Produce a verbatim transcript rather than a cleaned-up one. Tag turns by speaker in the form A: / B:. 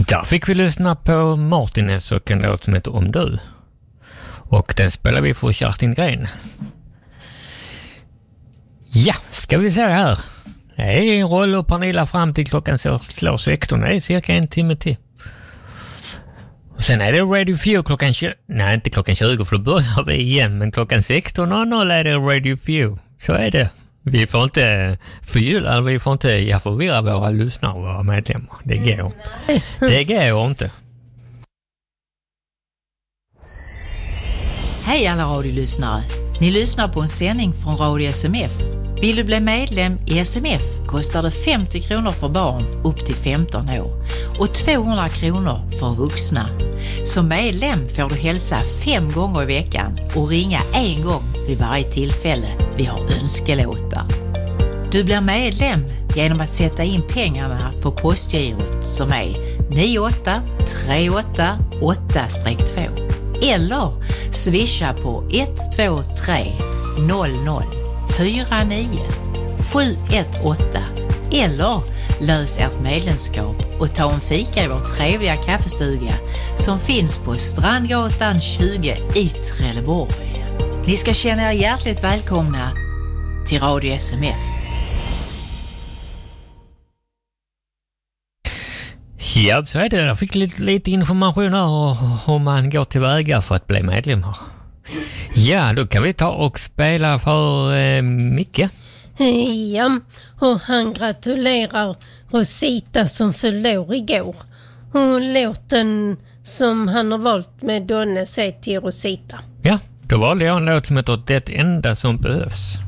A: Där fick vi lyssna på Martinez och en låt som heter Om du. Och den spelar vi för Kerstin Gren. Ja, ska vi se här. Det är Roll och Pernilla fram till klockan slår sexton. Det är cirka en timme till. Och sen är det Radio Few klockan tjugo. Nej, inte klockan tjugo för då börjar vi igen. Men klockan sexton noll noll är det Radio Few. Så är det. Vi får inte förgylla, vi får inte ja, förvirra våra lyssnare och våra medlemmar. Det går. Det går inte.
B: Hej alla radiolyssnare. Ni lyssnar på en sändning från Radio S M F. Vill du bli medlem i S M F kostar det femtio kronor för barn upp till femton år och tvåhundra kronor för vuxna. Som medlem får du hälsa fem gånger i veckan och ringa en gång vid varje tillfälle vi har önskelåtar. Du blir medlem genom att sätta in pengarna på postgirot som är nio åtta tre åtta åtta två eller swisha på ett två tre noll noll fyra nio sju ett åtta eller lös ert medlemskap och ta en fika i vår trevliga kaffestuga som finns på Strandgatan tjugo i Trelleborg. Ni ska känna er hjärtligt välkomna till Radio S M F.
A: Ja, så är det. Jag fick lite, lite information här om man går till väga för att bli medlem här. Ja, då kan vi ta och spela för eh, Micke.
C: Ja, och han gratulerar Rosita som fyllde år igår. Och låten som han har valt med Donne säger till Rosita.
A: Ja, då valde jag en låt som heter Det enda som behövs.